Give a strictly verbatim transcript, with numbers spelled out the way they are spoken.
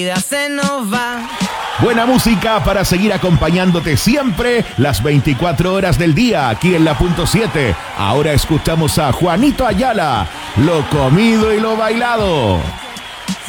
se nos va. Buena música para seguir acompañándote siempre las veinticuatro horas del día aquí en la punto siete. Ahora escuchamos a Juanito Ayala, Lo comido y lo bailado.